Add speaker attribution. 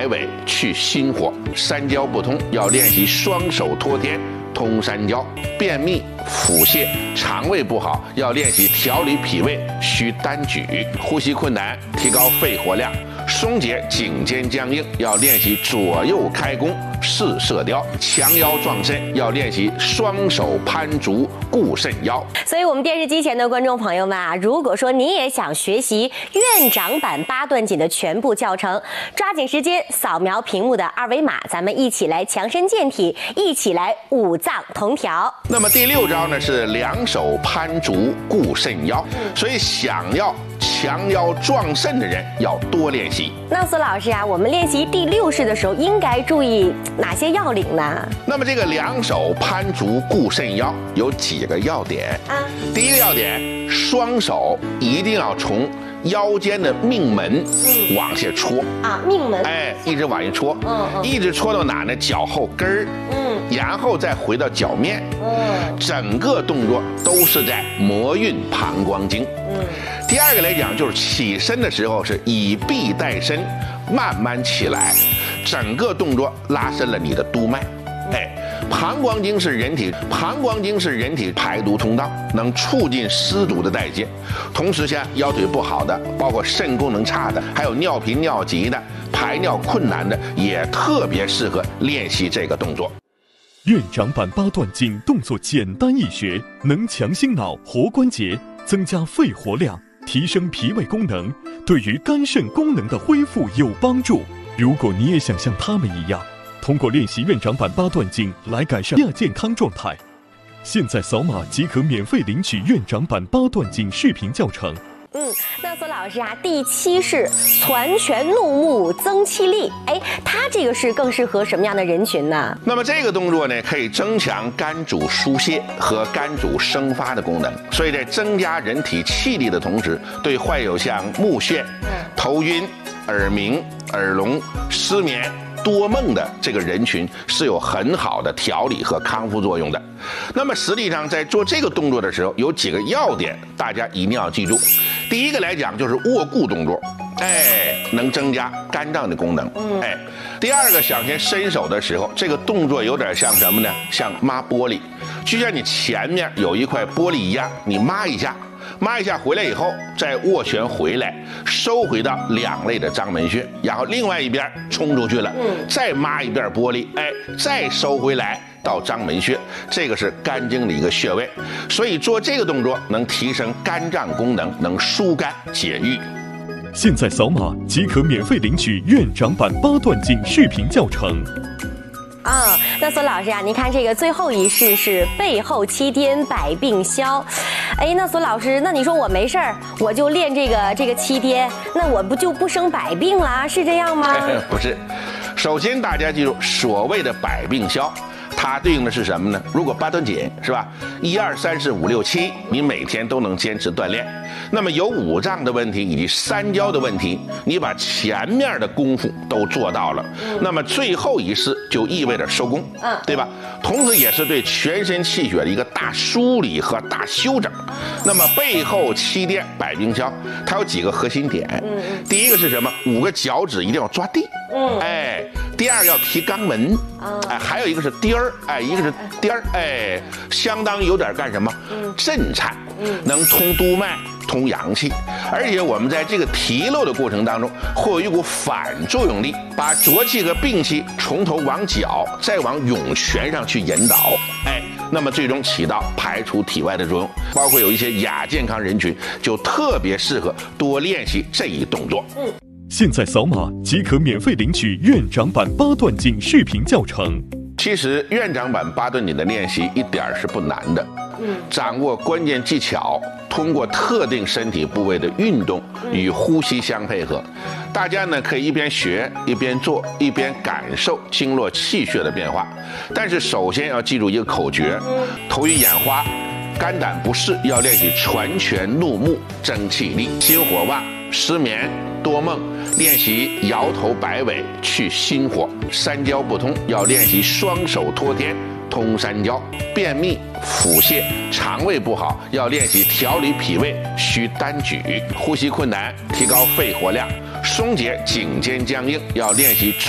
Speaker 1: 摆尾，去心火；三焦不通，要练习双手托天，通三焦；便秘、腹泻、肠胃不好，要练习调理脾胃，需单举；呼吸困难，提高肺活量；松解颈肩僵硬，要练习左右开弓，试射雕；强腰壮肾，要练习双手攀竹，固肾腰。
Speaker 2: 所以，我们电视机前的观众朋友们啊，如果说你也想学习院长版八段锦的全部教程，抓紧时间扫描屏幕的二维码，咱们一起来强身健体，一起来五脏同调。
Speaker 1: 那么第6招呢是两手攀竹，固肾腰。所以想要强腰壮肾的人要多练习。
Speaker 2: 那苏老师啊，我们练习第6式的时候应该注意哪些要领呢？
Speaker 1: 那么这个两手攀竹固肾腰有几个要点啊？第一个要点，双手一定要从腰间的命门往下戳
Speaker 2: 啊，命门，
Speaker 1: 一直往下戳，一直戳到哪呢？脚后跟儿，然后再回到脚面，整个动作都是在摩运膀胱经。第二个来讲，就是起身的时候是以臂带身，慢慢起来，整个动作拉伸了你的督脉。膀胱经是人体排毒通道，能促进湿毒的代谢。同时像腰腿不好的，包括肾功能差的，还有尿频尿急的，排尿困难的，也特别适合练习这个动作。
Speaker 3: 院长版八段锦动作简单易学，能强心脑、活关节，增加肺活量，提升脾胃功能，对于肝肾功能的恢复有帮助。如果你也想像他们一样，通过练习院长版八段锦来改善亚健康状态，现在扫码即可免费领取院长版八段锦视频教程。
Speaker 2: 那苏老师啊，第7式攒拳怒目增气力，它这个是更适合什么样的人群呢？
Speaker 1: 那么这个动作呢，可以增强肝主疏泄和肝主生发的功能，所以在增加人体气力的同时，对患有像目眩、头晕、耳鸣、耳聋、失眠、多梦的这个人群是有很好的调理和康复作用的。那么实际上在做这个动作的时候，有几个要点大家一定要记住。第一个来讲就是握固动作，能增加肝脏的功能。第二个，想先伸手的时候，这个动作有点像什么呢？像抹玻璃，就像你前面有一块玻璃一样，你抹一下回来以后，再握拳回来，收回到两肋的肛门穴，然后另外一边冲出去了，再抹一遍玻璃，再收回来到肛门穴，这个是肝经的一个穴位，所以做这个动作能提升肝脏功能，能疏肝解郁。
Speaker 3: 现在扫码即可免费领取院长版八段锦视频教程。
Speaker 2: 那苏老师啊，您看这个最后一式是背后七颠百病消。那苏老师，那你说我没事儿，我就练这个七颠，那我不生百病啦？是这样吗？
Speaker 1: 不是，首先大家记住，所谓的百病消，它对应的是什么呢？如果八段锦是吧，1、2、3、4、5、6、7，你每天都能坚持锻炼，那么有五脏的问题以及三焦的问题，你把前面的功夫都做到了，那么最后一式就意味着收工，对吧？同时也是对全身气血的一个大梳理和大修整。那么背后七颠百病消，它有几个核心点。第一个是什么？5个脚趾一定要抓地。第二个要提肛门，还有一个是颠儿，一个是颠儿，相当于有点干什么？震颤，能通督脉、通阳气，而且我们在这个提溜的过程当中，会有一股反作用力，把浊气和病气从头往脚，再往涌泉上去引导，那么最终起到排除体外的作用。包括有一些亚健康人群，就特别适合多练习这一动作。
Speaker 3: 现在扫码即可免费领取院长版八段锦视频教程。
Speaker 1: 其实院长版八段锦的练习一点是不难的，掌握关键技巧，通过特定身体部位的运动与呼吸相配合，大家呢可以一边学一边做，一边感受经络气血的变化。但是首先要记住一个口诀：头晕眼花、肝胆不适要练习攒拳怒目增气力；心火旺、失眠、多梦练习摇头摆尾去心火；三焦不通要练习双手托天通三焦；便秘、腹泻、肠胃不好要练习调理脾胃需单举；呼吸困难提高肺活量；松解颈肩僵硬要练习